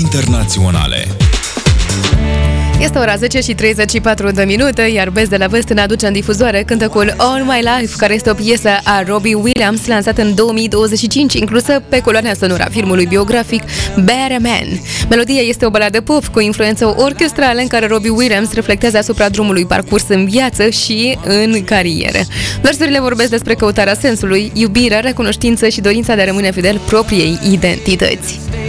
internaționale. Este ora 10:34, iar Best de la Vest ne aduce în difuzoare cântecul All My Life, care este o piesă a Robbie Williams, lansată în 2025, inclusă pe coloana sonoră a filmului biografic Better Man. Melodia este o baladă pop cu influență orchestrală în care Robbie Williams reflectează asupra drumului parcurs în viață și în carieră. Versurile vorbesc despre căutarea sensului, iubirea, recunoștință și dorința de a rămâne fidel propriei identități.